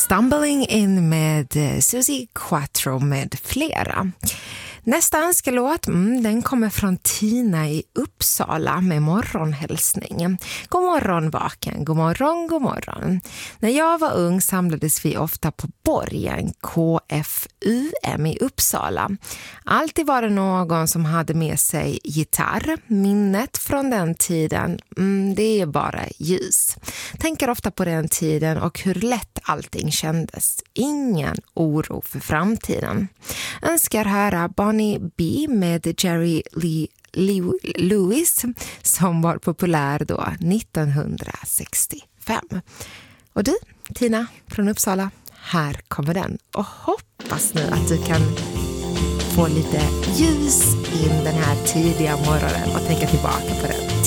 Stumbling in med Susie Quattro med flera. Nästa önskelåt, den kommer från Tina i Uppsala med morgonhälsning. God morgon vaken, god morgon, god morgon. När jag var ung samlades vi ofta på Borgen, KFUM i Uppsala. Alltid var det någon som hade med sig gitarr. Minnet från den tiden, det är bara ljus. Tänker ofta på den tiden och hur lätt allting kändes. Ingen oro för framtiden. Önskar höra Bonnie B med Jerry Lee Lewis som var populär då 1965. Och du, Tina från Uppsala, här kommer den. Och hoppas nu att du kan få lite ljus in den här tidiga morgonen och tänka tillbaka på den